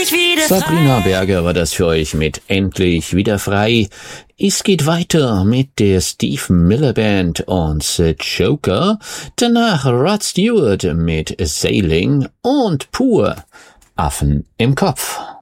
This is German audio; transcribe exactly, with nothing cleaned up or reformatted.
endlich wieder frei. Sabrina Berger war das für euch mit Endlich wieder frei. Es geht weiter mit der Steve Miller Band und The Joker. Danach Rod Stewart mit Sailing und Pur Affen im Kopf.